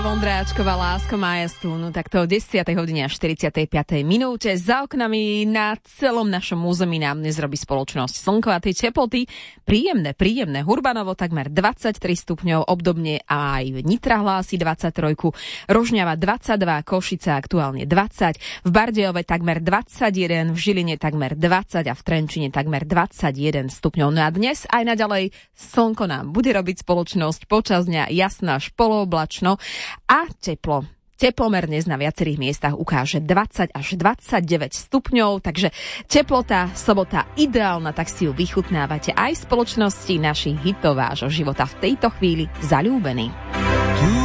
Vondráčková Lásko Majestu, no tak to o 10. hodine a 45. minúte. Za oknami na celom našom území nám dnes robí spoločnosť slnko a tie teploty príjemné. Hurbanovo takmer 23 stupňov, obdobne aj Nitra hlási 23, Rožňava 22, Košice aktuálne 20, v Bardejove takmer 21, v Žiline takmer 20 a v Trenčine takmer 21 stupňov. No a dnes aj naďalej slnko nám bude robiť spoločnosť, počas dňa jasná až polooblačno a teplo. Teplomer dnes na viacerých miestach ukáže 20 až 29 stupňov, takže teplota, sobota ideálna, tak si ju vychutnávate aj v spoločnosti našich hitov vášho života v tejto chvíli zaľúbený.